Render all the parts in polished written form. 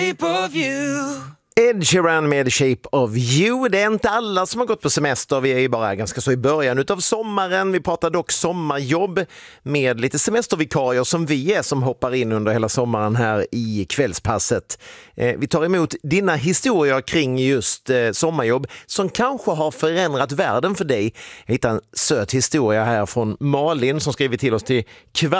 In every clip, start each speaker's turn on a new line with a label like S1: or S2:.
S1: Ed Sheeran med Shape of You. Det är inte alla som har gått på semester. Vi är ju bara ganska så i början utav sommaren. Vi pratar dock sommarjobb med lite semestervikarier som vi är som hoppar in under hela sommaren här i kvällspasset. Vi tar emot dina historier kring just sommarjobb som kanske har förändrat världen för dig. Jag hittar en söt historia här från Malin som skriver till oss till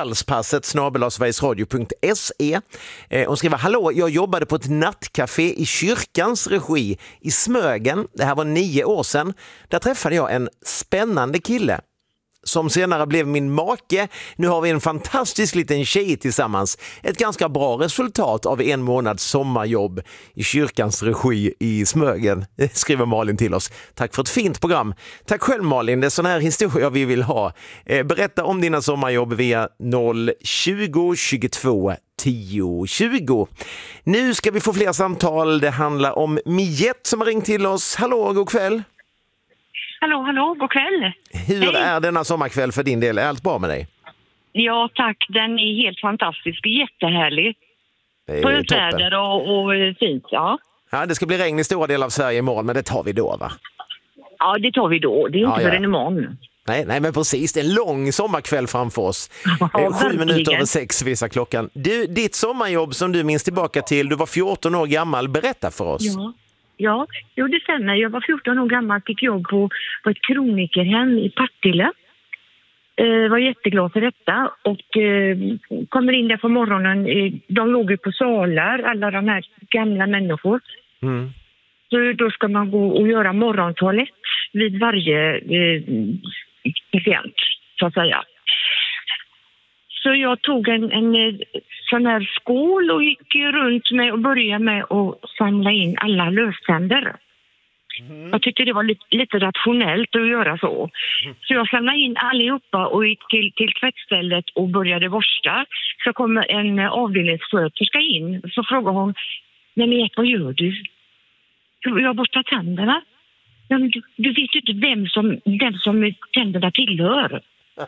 S1: kvällspasset@sverigesradio.se. Hon skriver: hallå, jag jobbade på ett nattcafé i kyrkans regi i Smögen. Det här var 9 år sedan. Där träffade jag en spännande kille som senare blev min make. Nu har vi en fantastisk liten tjej tillsammans. Ett ganska bra resultat av 1 månads sommarjobb i kyrkans regi i Smögen, skriver Malin till oss. Tack för ett fint program. Tack själv Malin, det är sån här historia vi vill ha. Berätta om dina sommarjobb via 020 22 10 20. Nu ska vi få fler samtal. Det handlar om Miette som har ringt till oss. Hallå, god kväll.
S2: Hallå, god kväll.
S1: Hur är denna sommarkväll för din del? Är allt bra med dig?
S2: Ja tack, den är helt fantastisk, jättehärlig. Skönt väder och fint, ja.
S1: Ja, det ska bli regn i stora delar av Sverige imorgon, men det tar vi då va?
S2: Ja, det tar vi då, det är inte förrän imorgon.
S1: Nej, men precis, det är en lång sommarkväll framför oss. 7 minuter över 6 visar klockan. Du, ditt sommarjobb som du minns tillbaka till, du var 14 år gammal, berätta för oss.
S2: Ja, det stämmer. Jag var 14 år gammal, fick jobb på ett kronikerhem i Partille. Var jätteglad för detta och kommer in där på morgonen. De låg ju på salar, alla de här gamla människor. Så då ska man gå och göra morgontoalett vid varje patient, så att säga. Så jag tog en sån här skål och gick runt med och började med att samla in alla löständer. Jag tyckte det var lite rationellt att göra så. Så jag samlade in allihopa och gick till tvättstället och började borsta. Så kommer en avdelningssköterska in. Så frågar hon: nej men vad gör du? Jag borstar tänderna. Ja, men du vet ju inte vem som tänderna tillhör.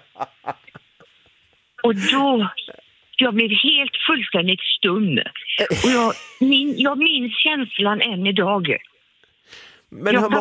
S2: Och då, jag blev helt fullständigt stum. Och jag minns känslan än idag.
S1: Men hur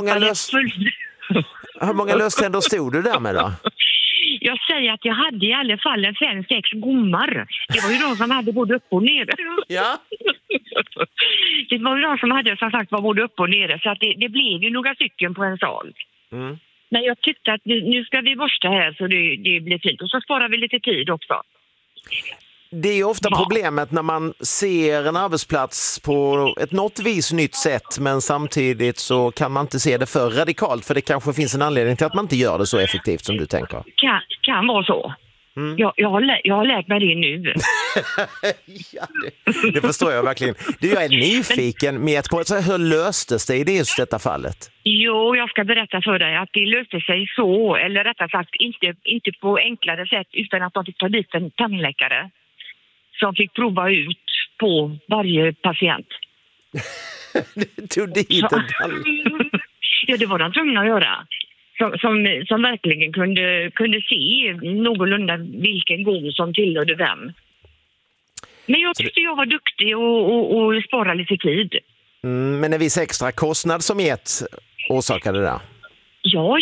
S1: många löständer stod du där med då?
S2: Jag säger att jag hade i alla fall 5-6 gommar. Det var ju de som hade både upp och nere.
S1: Ja.
S2: Det var ju de som hade som sagt var både upp och nere. Så att det blev ju några stycken på en sal. Men jag tyckte att nu ska vi borsta här så det blir fint. Och så sparar vi lite tid också.
S1: Det är ju ofta problemet när man ser en arbetsplats på ett något vis nytt sätt, men samtidigt så kan man inte se det för radikalt, för det kanske finns en anledning till att man inte gör det så effektivt som du tänker.
S2: Kan vara så. Jag har lärt mig det nu.
S1: Ja, det förstår jag verkligen. Jag är nyfiken med på hur löstes det i just detta fallet?
S2: Jo, jag ska berätta för dig att det löste sig så, eller rättare sagt inte på enklare sätt, utan att de fick ta dit en tandläkare som fick prova ut på varje patient.
S1: Du tog dit en tandläkare?
S2: Ja, det var de tvungna att göra. Som verkligen kunde se någorlunda vilken gång som tillhörde vem. Men jag tyckte jag var duktig och sparade lite tid.
S1: Men en viss extra kostnad som orsakade det där? Ja.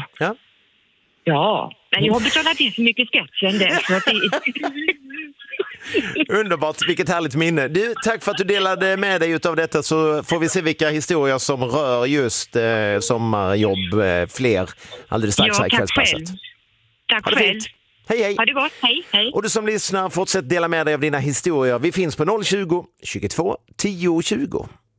S2: Ja, men jag har betalat in så mycket skatt sen dess.
S1: Underbart, vilket härligt minne. Du, tack för att du delade med dig av detta, så får vi se vilka historier som rör just sommarjobb fler alldeles strax här i kvällspasset.
S2: Tack
S1: själv.
S2: Fint.
S1: Hej.
S2: Ha det gott, hej.
S1: Och du som lyssnar, fortsätt dela med dig av dina historier. Vi finns på 020 22 10 20.